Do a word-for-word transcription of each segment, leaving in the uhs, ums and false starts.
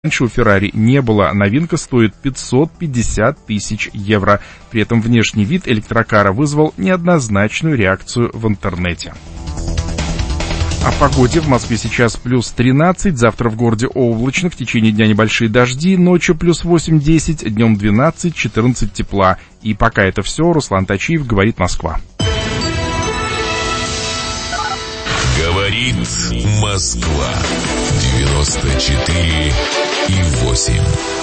Раньше у Ferrari не было, новинка стоит пятьсот пятьдесят тысяч евро. При этом внешний вид электрокара вызвал неоднозначную реакцию в интернете. О погоде. В Москве сейчас плюс тринадцать, завтра в городе облачно, в течение дня небольшие дожди, ночью плюс восемь-десять, днем двенадцать-четырнадцать тепла. И пока это все, Руслан Тачиев, говорит Москва. Говорит Москва. девяносто четыре и восемь.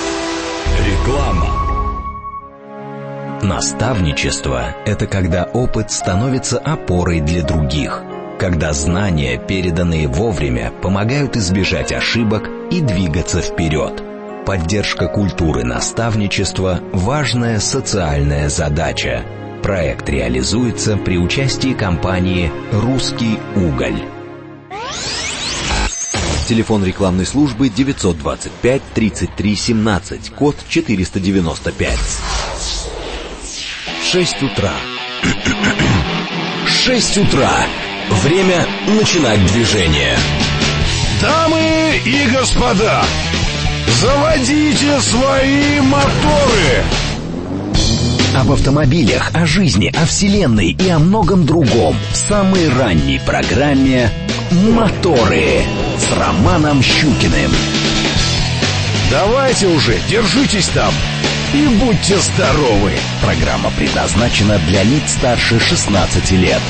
Реклама. Наставничество – это когда опыт становится опорой для других. Когда знания, переданные вовремя, помогают избежать ошибок и двигаться вперед. Поддержка культуры наставничества – важная социальная задача. Проект реализуется при участии компании «Русский уголь». Телефон рекламной службы девятьсот двадцать пять тридцать три семнадцать, код четыреста девяносто пять. Шесть утра. Шесть утра. Время начинать движение. Дамы и господа, заводите свои моторы! Об автомобилях, о жизни, о вселенной и о многом другом в самой ранней программе «Моторы» с Романом Щукиным. Давайте уже, держитесь там и будьте здоровы. Программа предназначена для лиц старше шестнадцати лет.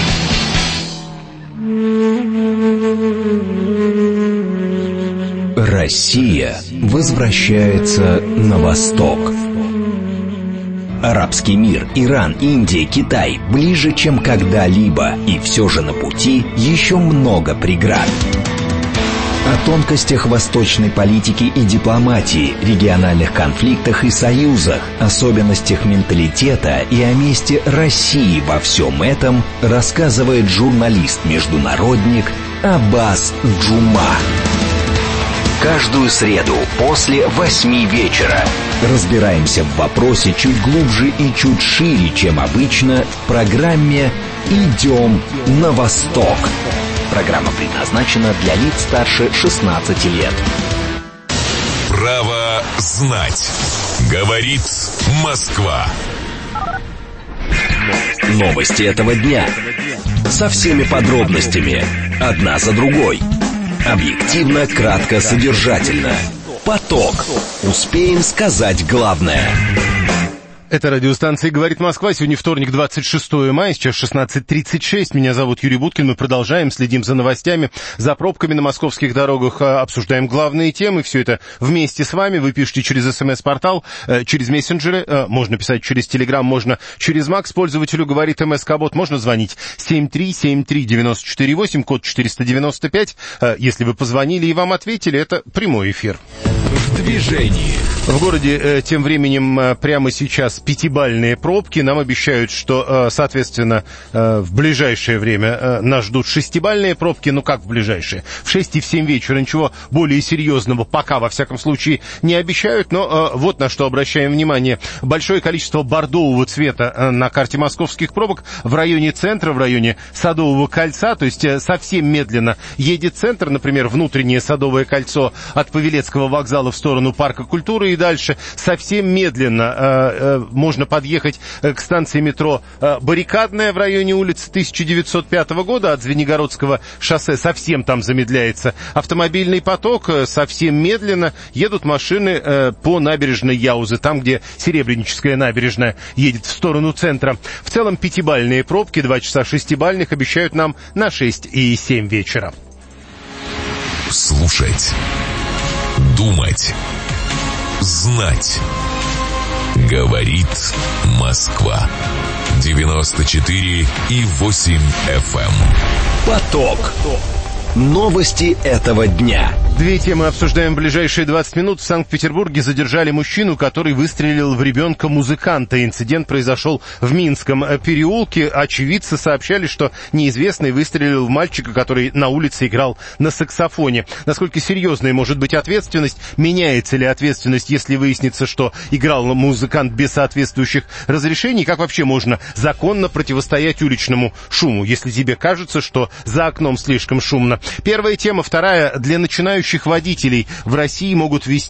Россия возвращается на восток. Арабский мир, Иран, Индия, Китай ближе, чем когда-либо, и все же на пути еще много преград. О тонкостях восточной политики и дипломатии, региональных конфликтах и союзах, особенностях менталитета и о месте России во всем этом рассказывает журналист-международник Аббас Джума. Каждую среду после восьми вечера разбираемся в вопросе чуть глубже и чуть шире, чем обычно, в программе «Идем на восток». Программа предназначена для лиц старше шестнадцати лет. Право знать. Говорит Москва. Новости этого дня. Со всеми подробностями. Одна за другой. Объективно, кратко, содержательно. Поток. Успеем сказать главное. Это радиостанция «Говорит Москва». Сегодня вторник, двадцать шестое мая, сейчас шестнадцать тридцать шесть. Меня зовут Юрий Буткин. Мы продолжаем, следим за новостями, за пробками на московских дорогах, обсуждаем главные темы. Все это вместе с вами. Вы пишите через смс-портал, через мессенджеры. Можно писать через Телеграм, можно через Макс. Пользователю «Говорит МСК-бот». Можно звонить семь три семь три девять четыре восемь, код четыреста девяносто пять. Если вы позвонили и вам ответили, это прямой эфир. В движении. В городе э, тем временем э, прямо сейчас пятибалльные пробки. Нам обещают, что, э, соответственно, э, в ближайшее время э, нас ждут шестибалльные пробки. Ну как в ближайшее? В шесть и в семь вечера ничего более серьезного пока, во всяком случае, не обещают. Но э, вот на что обращаем внимание. Большое количество бордового цвета э, на карте московских пробок в районе центра, в районе Садового кольца. То есть э, совсем медленно едет центр. Например, внутреннее Садовое кольцо от Павелецкого вокзала в сторону Парка культуры. И дальше совсем медленно э, э, можно подъехать к станции метро э, Баррикадная в районе улицы тысяча девятьсот пятого года. От Звенигородского шоссе совсем там замедляется автомобильный поток. Э, совсем медленно едут машины э, по набережной Яузы, там, где Серебряническая набережная едет в сторону центра. В целом пятибалльные пробки, два часа шестибалльных обещают нам на шесть и семь вечера. Слушать. Думать. Знать. Говорит Москва. девяносто четыре и восемь эф эм. Поток. Новости этого дня. Две темы обсуждаем в ближайшие двадцать минут. В Санкт-Петербурге задержали мужчину, который выстрелил в ребенка музыканта. Инцидент произошел в Минском переулке. Очевидцы сообщали, что неизвестный выстрелил в мальчика, который на улице играл на саксофоне. Насколько серьезной может быть ответственность? Меняется ли ответственность, если выяснится, что играл музыкант без соответствующих разрешений? Как вообще можно законно противостоять уличному шуму, если тебе кажется, что за окном слишком шумно? Первая тема. Вторая. Для начинающих водителей в России могут ввести